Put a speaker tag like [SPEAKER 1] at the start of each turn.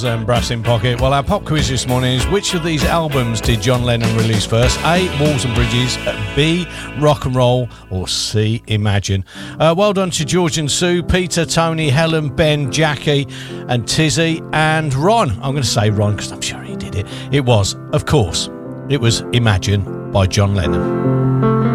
[SPEAKER 1] And Brass in Pocket. Well, our pop quiz this morning is: which of these albums did John Lennon release first? A, Walls and Bridges, B, Rock and Roll, or C, Imagine? Well done to George and Sue, Peter, Tony, Helen, Ben, Jackie and Tizzy and Ron. I'm going to say Ron because I'm sure he did it. It was, of course, it was Imagine by John Lennon.